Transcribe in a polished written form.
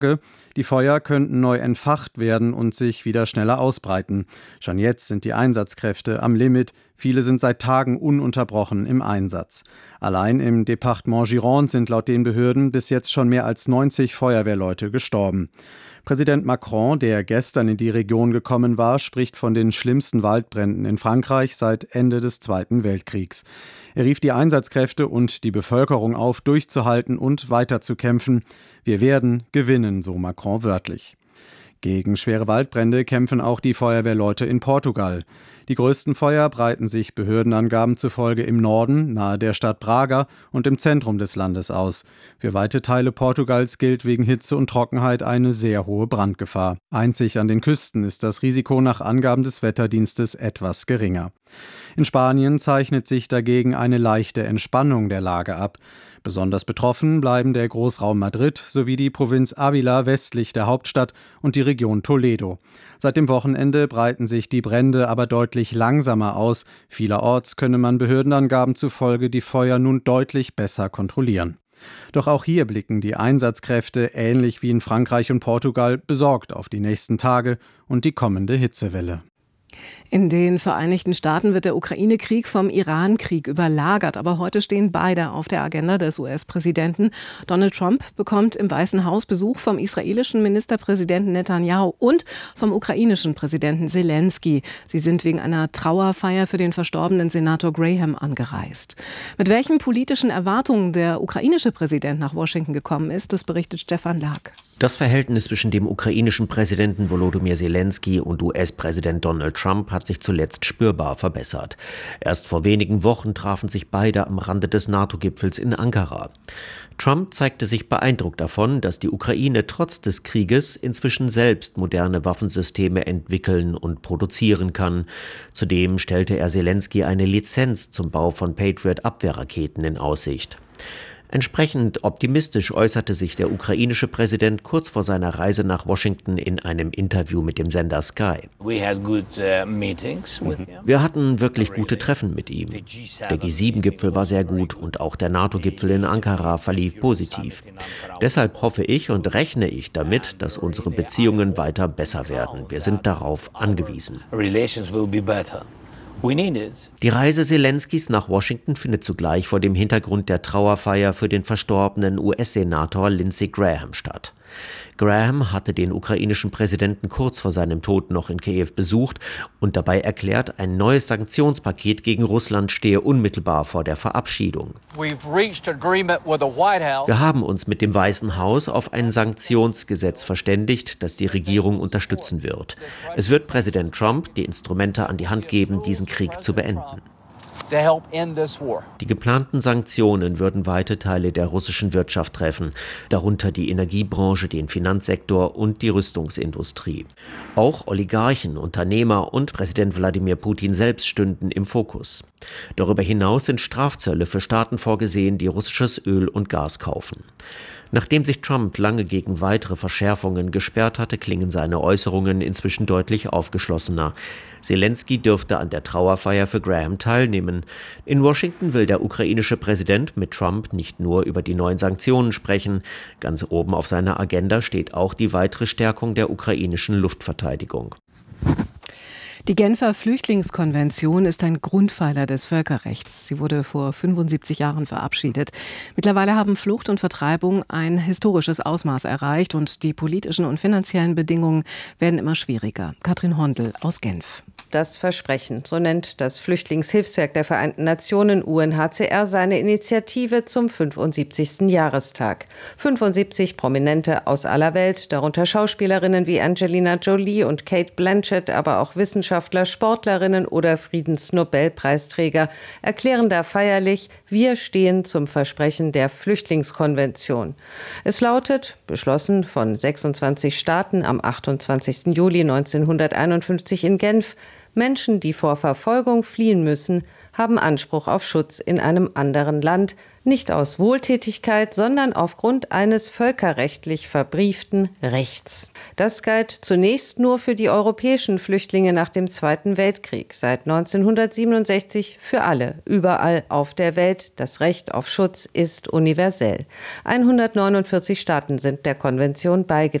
Die Feuer könnten neu entfacht werden und sich wieder schneller ausbreiten. Schon jetzt sind die Einsatzkräfte am Limit. Viele sind seit Tagen ununterbrochen im Einsatz. Allein im Departement Gironde sind laut den Behörden bis jetzt schon mehr als 90 Feuerwehrleute gestorben. Präsident Macron, der gestern in die Region gekommen war, spricht von den schlimmsten Waldbränden in Frankreich seit Ende des Zweiten Weltkriegs. Er rief die Einsatzkräfte und die Bevölkerung auf, durchzuhalten und weiterzukämpfen. Wir werden gewinnen, so Macron wörtlich. Gegen schwere Waldbrände kämpfen auch die Feuerwehrleute in Portugal. Die größten Feuer breiten sich Behördenangaben zufolge im Norden, nahe der Stadt Braga und im Zentrum des Landes aus. Für weite Teile Portugals gilt wegen Hitze und Trockenheit eine sehr hohe Brandgefahr. Einzig an den Küsten ist das Risiko nach Angaben des Wetterdienstes etwas geringer. In Spanien zeichnet sich dagegen eine leichte Entspannung der Lage ab. Besonders betroffen bleiben der Großraum Madrid sowie die Provinz Ávila westlich der Hauptstadt und die Region Toledo. Seit dem Wochenende breiten sich die Brände aber deutlich langsamer aus. Vielerorts könne man Behördenangaben zufolge die Feuer nun deutlich besser kontrollieren. Doch auch hier blicken die Einsatzkräfte, ähnlich wie in Frankreich und Portugal, besorgt auf die nächsten Tage und die kommende Hitzewelle. In den Vereinigten Staaten wird der Ukraine-Krieg vom Iran-Krieg überlagert. Aber heute stehen beide auf der Agenda des US-Präsidenten. Donald Trump bekommt im Weißen Haus Besuch vom israelischen Ministerpräsidenten Netanyahu und vom ukrainischen Präsidenten Zelensky. Sie sind wegen einer Trauerfeier für den verstorbenen Senator Graham angereist. Mit welchen politischen Erwartungen der ukrainische Präsident nach Washington gekommen ist, das berichtet Stefan Lag. Das Verhältnis zwischen dem ukrainischen Präsidenten Volodymyr Zelensky und US-Präsident Donald Trump hat sich zuletzt spürbar verbessert. Erst vor wenigen Wochen trafen sich beide am Rande des NATO-Gipfels in Ankara. Trump zeigte sich beeindruckt davon, dass die Ukraine trotz des Krieges inzwischen selbst moderne Waffensysteme entwickeln und produzieren kann. Zudem stellte er Zelensky eine Lizenz zum Bau von Patriot-Abwehrraketen in Aussicht. Entsprechend optimistisch äußerte sich der ukrainische Präsident kurz vor seiner Reise nach Washington in einem Interview mit dem Sender Sky. Wir hatten wirklich gute Treffen mit ihm. Der G7-Gipfel war sehr gut und auch der NATO-Gipfel in Ankara verlief positiv. Deshalb hoffe ich und rechne ich damit, dass unsere Beziehungen weiter besser werden. Wir sind darauf angewiesen. Die Reise Zelenskys nach Washington findet zugleich vor dem Hintergrund der Trauerfeier für den verstorbenen US-Senator Lindsey Graham statt. Graham hatte den ukrainischen Präsidenten kurz vor seinem Tod noch in Kiew besucht und dabei erklärt, ein neues Sanktionspaket gegen Russland stehe unmittelbar vor der Verabschiedung. Wir haben uns mit dem Weißen Haus auf ein Sanktionsgesetz verständigt, das die Regierung unterstützen wird. Es wird Präsident Trump die Instrumente an die Hand geben, diesen Krieg zu beenden. Die geplanten Sanktionen würden weite Teile der russischen Wirtschaft treffen, darunter die Energiebranche, den Finanzsektor und die Rüstungsindustrie. Auch Oligarchen, Unternehmer und Präsident Wladimir Putin selbst stünden im Fokus. Darüber hinaus sind Strafzölle für Staaten vorgesehen, die russisches Öl und Gas kaufen. Nachdem sich Trump lange gegen weitere Verschärfungen gesperrt hatte, klingen seine Äußerungen inzwischen deutlich aufgeschlossener. Zelensky dürfte an der Trauerfeier für Graham teilnehmen. In Washington will der ukrainische Präsident mit Trump nicht nur über die neuen Sanktionen sprechen. Ganz oben auf seiner Agenda steht auch die weitere Stärkung der ukrainischen Luftverteidigung. Die Genfer Flüchtlingskonvention ist ein Grundpfeiler des Völkerrechts. Sie wurde vor 75 Jahren verabschiedet. Mittlerweile haben Flucht und Vertreibung ein historisches Ausmaß erreicht und die politischen und finanziellen Bedingungen werden immer schwieriger. Katrin Hondel aus Genf. Das Versprechen, so nennt das Flüchtlingshilfswerk der Vereinten Nationen UNHCR seine Initiative zum 75. Jahrestag. 75 Prominente aus aller Welt, darunter Schauspielerinnen wie Angelina Jolie und Cate Blanchett, aber auch Wissenschaftler, Sportlerinnen oder Friedensnobelpreisträger, erklären da feierlich, wir stehen zum Versprechen der Flüchtlingskonvention. Es lautet, beschlossen von 26 Staaten am 28. Juli 1951 in Genf, Menschen, die vor Verfolgung fliehen müssen, haben Anspruch auf Schutz in einem anderen Land, nicht aus Wohltätigkeit, sondern aufgrund eines völkerrechtlich verbrieften Rechts. Das galt zunächst nur für die europäischen Flüchtlinge nach dem Zweiten Weltkrieg, seit 1967 für alle, überall auf der Welt. Das Recht auf Schutz ist universell. 149 Staaten sind der Konvention beigetreten.